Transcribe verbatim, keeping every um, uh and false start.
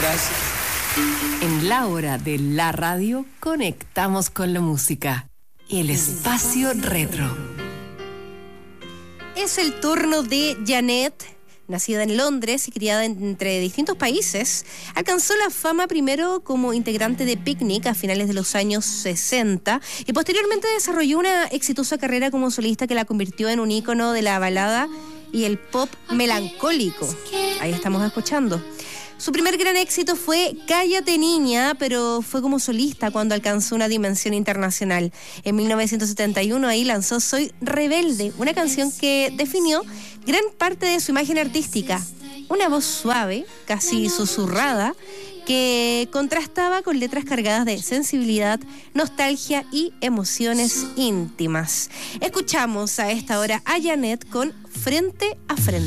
gracias. En la hora de la radio, conectamos con la música. El espacio retro. Es el turno de Janet. Nacida en Londres y criada entre distintos países, alcanzó la fama primero como integrante de Picnic a finales de los años sesenta y posteriormente desarrolló una exitosa carrera como solista que la convirtió en un ícono de la balada y el pop melancólico. Ahí estamos escuchando. Su primer gran éxito fue Cállate Niña, pero fue como solista cuando alcanzó una dimensión internacional. En mil novecientos setenta y uno ahí lanzó Soy Rebelde, una canción que definió gran parte de su imagen artística. Una voz suave, casi susurrada, que contrastaba con letras cargadas de sensibilidad, nostalgia y emociones íntimas. Escuchamos a esta hora a Janet con Frente a Frente.